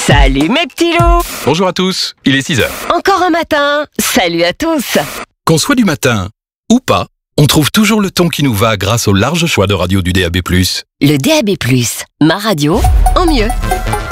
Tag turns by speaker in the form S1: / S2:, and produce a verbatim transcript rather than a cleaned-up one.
S1: Salut mes petits loups.
S2: Bonjour à tous, il est six heures.
S1: Encore un matin. Salut à tous.
S2: Qu'on soit du matin ou pas, on trouve toujours le ton qui nous va grâce au large choix de radio du D A B plus.
S1: Le D A B plus, ma radio en mieux.